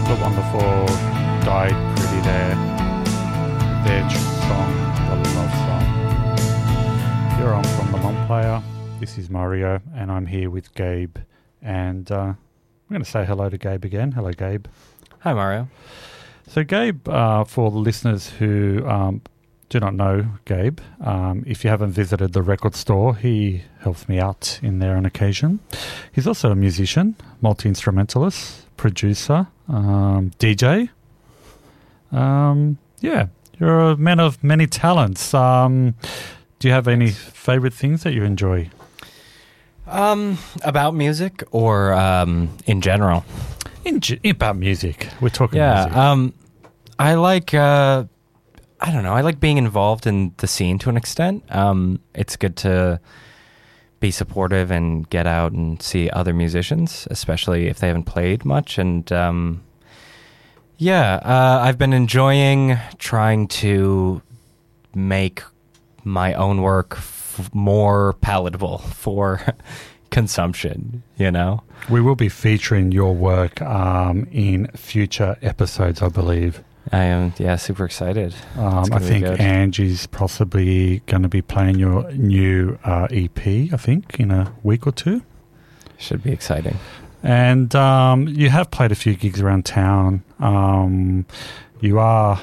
The wonderful Died Pretty there. Their song, The Love Song. You're on From the Long Player. This is Mario, and I'm here with Gabe. And I'm going to say hello to Gabe again. Hello, Gabe. Hi, Mario. So, Gabe, for the listeners who do not know Gabe, if you haven't visited the record store, he helps me out in there on occasion. He's also a musician, multi-instrumentalist, producer, DJ. Yeah, you're a man of many talents. Do you have any favorite things that you enjoy? About music or in general? About music. We're talking music. I like, I don't know, I like being involved in the scene to an extent. It's good to be supportive and get out and see other musicians, especially if they haven't played much. And I've been enjoying trying to make my own work more palatable for consumption, you know? We will be featuring your work in future episodes, I believe. I am, super excited. I think Angie's possibly going to be playing your new EP, I think, in a week or two. Should be exciting. And you have played a few gigs around town. You are